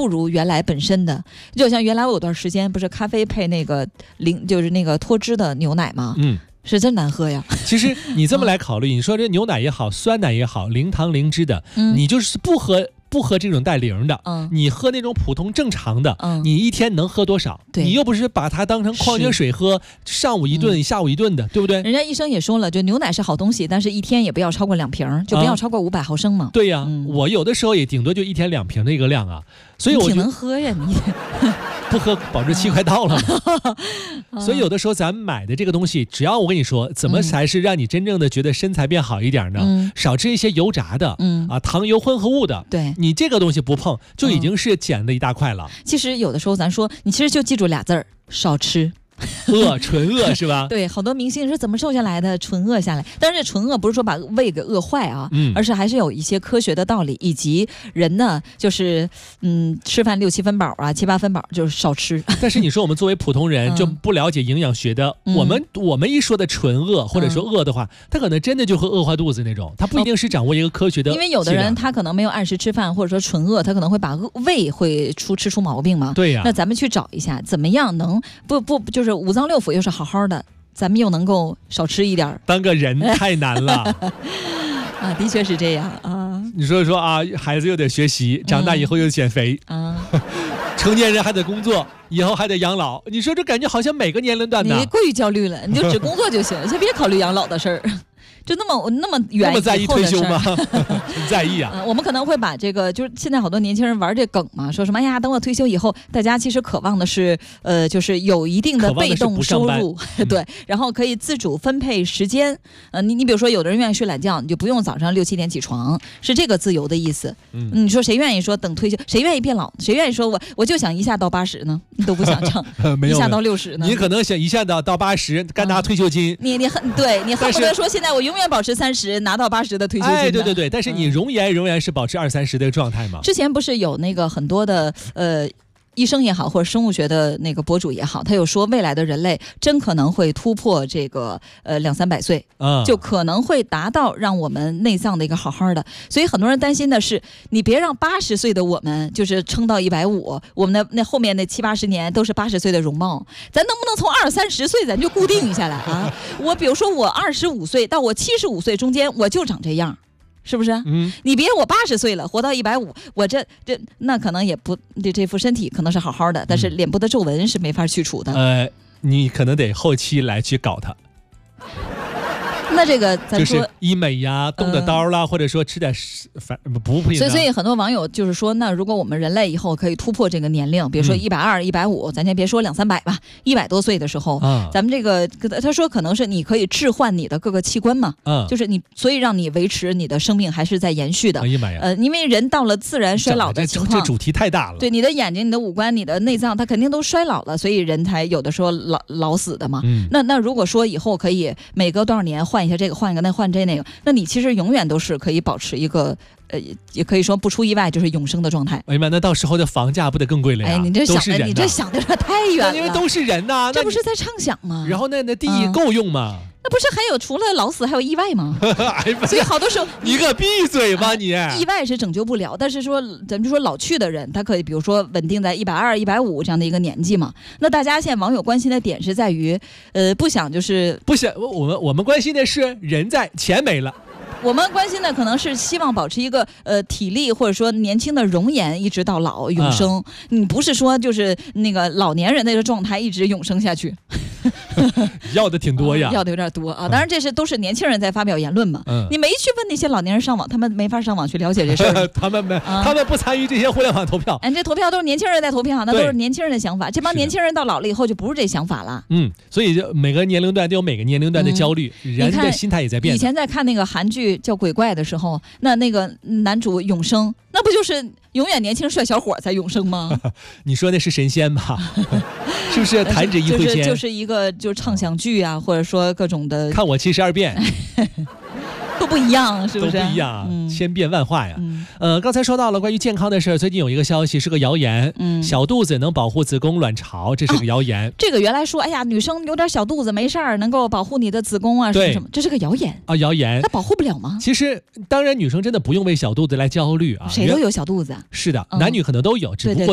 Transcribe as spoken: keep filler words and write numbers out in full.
不如原来本身的。就像原来我有段时间不是咖啡配那个零，就是那个脱脂的牛奶吗？嗯。是真难喝呀！ 其实你这么来考虑，你说这牛奶也好，酸奶也好，零糖零脂的，嗯、你就是不喝不喝这种带零的，嗯、你喝那种普通正常的，嗯、你一天能喝多少？你又不是把它当成矿泉水喝，上午一顿、嗯、下午一顿的，对不对？ 人家医生也说了，就牛奶是好东西，但是一天也不要超过两瓶，就不要超过五百毫升嘛。 啊、对呀、嗯，我有的时候也顶多就一天两瓶的一个量啊，所以我挺能喝呀你。 不喝保质期快到了嘛，所以有的时候咱们买的这个东西，只要我跟你说怎么才是让你真正的觉得身材变好一点呢？嗯、少吃一些油炸的，嗯啊，糖油混合物的， 对， 你这个东西不碰，就已经是减了一大块了。 嗯、其实有的时候咱说，你其实就记住俩字儿：少吃。 饿，纯饿是吧？ 对，好多明星是怎么瘦下来的？纯饿下来。但是纯饿不是说把胃给饿坏啊，嗯，而是还是有一些科学的道理，以及人呢，就是嗯，吃饭六七分饱啊，七八分饱就是少吃。 但是你说我们作为普通人就不了解营养学的，嗯、我们我们一说的纯饿或者说饿的话，他可能真的就会饿坏肚子那种，他不一定是掌握一个科学的。 因为有的人他可能没有按时吃饭，或者说纯饿，他可能会把胃会出吃出毛病嘛。 对呀、啊。 那咱们去找一下，怎么样能不不就是五脏六腑又是好好的，咱们又能够少吃一点。 当个人太难了啊，的确是这样啊。 你说说啊，孩子又得学习，长大以后又减肥、嗯、啊，成年人还得工作，以后还得养老。你说这感觉好像每个年龄段的。 你过于焦虑了，你就只工作就行，先别考虑养老的事儿。就那么那么远， 那么在意退休吗？很在意啊、 呃。我们可能会把这个，就是现在好多年轻人玩这梗嘛，说什么哎呀，等我退休以后，大家其实渴望的是，呃，就是有一定的被动收入，嗯、对，然后可以自主分配时间。呃，你你比如说，有的人愿意睡懒觉，你就不用早上六七点起床，是这个自由的意思。嗯，你说谁愿意说等退休？谁愿意变老？谁愿意说我我就想一下到八十呢？你都不想唱，一下到六十呢？ 你可能想一下到到八十，干拿退休金。 啊、你你很对，你恨不得说现在我永远保持三十，拿到八十的退休金。 哎，对对对，但是你容颜仍然是保持二三十的状态嘛。 之前不是有那个很多的呃。医生也好，或者生物学的那个博主也好，他有说未来的人类真可能会突破这个呃两三百岁，嗯，就可能会达到让我们内脏的一个好好的。所以很多人担心的是，你别让八十岁的我们就是撑到一百五，我们的那后面那七八十年都是八十岁的容貌，咱能不能从二三十岁咱就固定下来啊？我比如说我二十五岁到我七十五岁中间，我就长这样。是不是？嗯，你别我八十岁了，活到一百五，我这这那可能也不这这副身体可能是好好的，但是脸部的皱纹是没法去除的。 呃，你可能得后期来去搞它。 那这个咱说、 就是、医美呀，动的刀啦、呃，或者说吃点反补品。 所以，所以很多网友就是说，那如果我们人类以后可以突破这个年龄，比如说一百二、一百五，咱先别说两三百吧，一百多岁的时候，嗯、咱们这个他说可能是你可以置换你的各个器官嘛，嗯，就是你，所以让你维持你的生命还是在延续的。 哎呀妈呀！ 呃，因为人到了自然衰老的情况， 这, 这主题太大了。 对，你的眼睛、你的五官、你的内脏，它肯定都衰老了，所以人才有的说老老死的嘛。嗯，那那如果说以后可以每隔多少年换一下这个，换一个那换。换这那个，那你其实永远都是可以保持一个，呃，也可以说不出意外就是永生的状态。 哎呀妈，那到时候的房价不得更贵了呀？ 哎，你这想的，你这想的太远了。 因为都是人呐、啊， 这不是在畅想吗？ 然后那那地够用吗？ 嗯、那不是还有除了老死还有意外吗？哎、所以好多时候你可闭嘴吧你！ 啊、意外是拯救不了，但是说咱们就说老去的人，他可以比如说稳定在一百二、一百五这样的一个年纪嘛。那大家现在网友关心的点是在于，呃，不想就是不想我们我们关心的是人在，钱没了。 我们关心的可能是希望保持一个呃体力或者说年轻的容颜一直到老永生，啊、你不是说就是那个老年人那个状态一直永生下去。 要的挺多呀、 啊，要的有点多啊。当然这是都是年轻人在发表言论嘛。嗯，你没去问那些老年人上网，他们没法上网去了解这事儿。 他们没、啊，他们不参与这些互联网投票。 哎，这投票都是年轻人在投票，那都是年轻人的想法。这帮年轻人到老了以后就不是这想法了。 嗯，所以就每个年龄段都有每个年龄段的焦虑，嗯、人的心态也在变。 以前在看那个韩剧叫《鬼怪》的时候，那那个男主永生，那不就是永远年轻帅小伙才永生吗？ 你说那是神仙吧？是不是弹指一挥间？ 就是就是一个就是畅想剧啊，或者说各种的。 看我七十二变。 都不一样，是不是？ 都不一样，嗯、千变万化呀。嗯、呃，刚才说到了关于健康的事儿，最近有一个消息是个谣言，嗯，小肚子能保护子宫卵巢，这是个谣言。 啊、这个原来说，哎呀，女生有点小肚子没事儿，能够保护你的子宫啊，什么什么，这是个谣言啊，谣言。 那保护不了吗？ 其实，当然，女生真的不用为小肚子来焦虑啊， 谁都有小肚子啊。 是的，嗯、男女可能都有，只不过。